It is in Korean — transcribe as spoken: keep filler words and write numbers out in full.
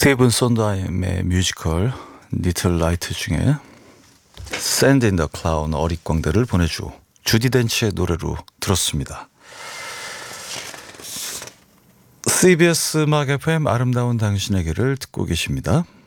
스티븐 손다임의 뮤지컬 리틀 라이트 중에 Sand in the Cloud 어릿광대를 보내줘 주디 덴치의 노래로 들었습니다. 씨비에스 음악 에프엠 아름다운 당신에게를 듣고 계십니다.